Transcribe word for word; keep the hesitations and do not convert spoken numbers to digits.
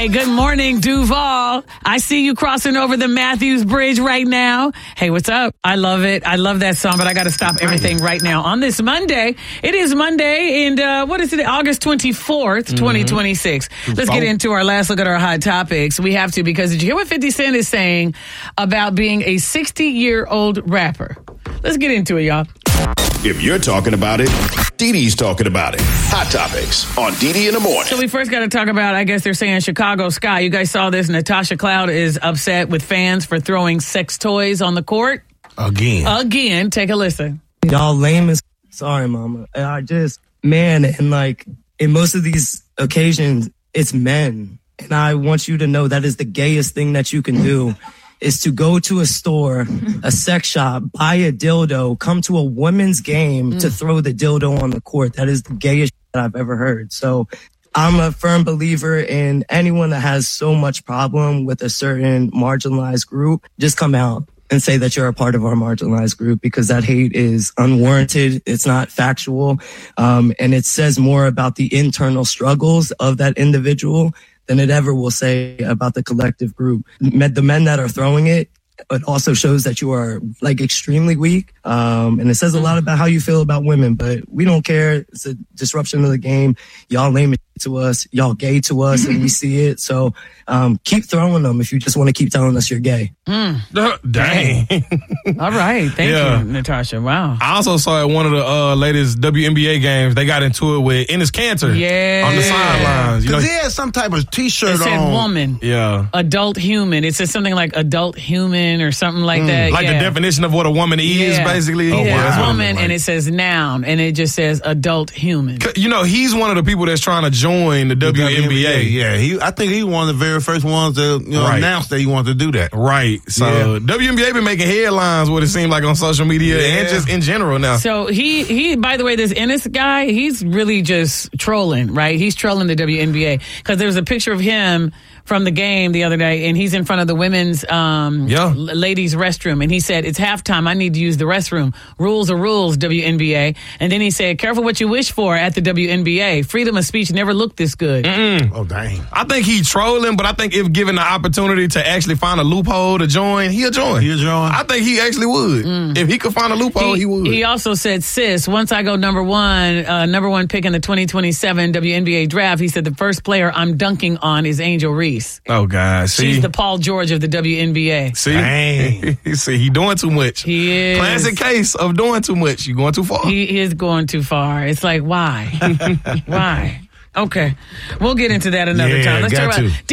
Hey, good morning, Duval. I see you crossing over the Matthews Bridge right now. Hey, what's up? I love it. I love that song, but I got to stop everything right now. On this Monday, it is Monday, and uh, what is it? August twenty-fourth, mm-hmm. twenty twenty-six. Let's get into our last look at our hot topics. We have to, because did you hear what fifty Cent is saying about being a sixty-year-old rapper? Let's get into it, y'all. If you're talking about it, Dee Dee's talking about it. Hot Topics on Dee Dee in the morning. So we first got to talk about, I guess they're saying Chicago Sky. You guys saw this. Natasha Cloud is upset with fans for throwing sex toys on the court. Again. Again. Take a listen. Y'all lame as... Sorry, mama. I just... Man, and like, in most of these occasions, it's men. And I want you to know that is the gayest thing that you can do. Is to go to a store, a sex shop, buy a dildo, come to a women's game mm. to throw the dildo on the court. That is the gayest shit I've ever heard. So I'm a firm believer in anyone that has so much problem with a certain marginalized group, just come out and say that you're a part of our marginalized group, because that hate is unwarranted. It's not factual. Um, and it says more about the internal struggles of that individual than it ever will say about the collective group. The men that are throwing it, it also shows that you are like extremely weak. Um, and it says a lot about how you feel about women, but we don't care. It's a disruption of the game. Y'all lame it to us. Y'all gay to us, and we see it. So um, keep throwing them if you just want to keep telling us you're gay. Mm. Dang. All right. Thank Yeah. you, Natasha. Wow. I also saw at one of the uh, latest W N B A games, they got into it with Enes Kanter Yeah. on the sidelines. You know, Because he had some type of T-shirt It said on. woman. yeah. Adult human. It says something like adult human or something like Mm. that. Like yeah. the definition of what a woman is, Yeah. basically. It Yeah, says that's what woman, it and looked it says noun, and it just says adult human. like. You know, he's one of the people that's trying to join the, The W N B A. Yeah, he. I think he one of the very first ones that you know, Right. announced that he wanted to do that. Right. So Yeah. W N B A been making headlines, what it seemed like on social media Yeah. and just in general now. So he, he, by the way, this Ennis guy, he's really just trolling, right? He's trolling the W N B A because there's a picture of him from the game the other day, and he's in front of the women's um, Yeah. l- ladies' restroom, and he said, it's halftime, I need to use the restroom. Rules are rules, W N B A. And then he said, careful what you wish for at the W N B A. Freedom of speech never looked this good. Mm-mm. Oh dang! I think he's trolling, but I think if given the opportunity to actually find a loophole to join, he'll join. He'll join? I think he actually would. If he could find a loophole, he, would. He also said, sis, once I go number one, uh, number one pick in the twenty twenty-seven W N B A draft, he said the first player I'm dunking on is Angel Reese. oh, God. See? She's the Paul George of the W N B A. See? Dang. See, he doing too much. He is. Classic case of doing too much. You going too far. He is going too far. It's like, why? Why? Okay. We'll get into that another Yeah, time. Let's got talk about to.